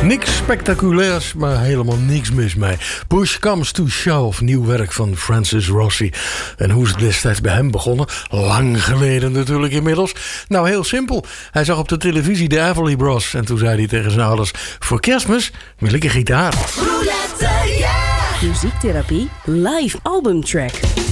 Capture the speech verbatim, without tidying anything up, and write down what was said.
Niks spectaculairs, maar helemaal niks mis mee. Push Comes to Shove, nieuw werk van Francis Rossi. En hoe is het destijds bij hem begonnen? Lang geleden natuurlijk inmiddels. Nou, heel simpel. Hij zag op de televisie de Everly Bros. En toen zei hij tegen zijn ouders: voor Kerstmis wil ik een gitaar. Roulette, yeah! Muziektherapie live albumtrack.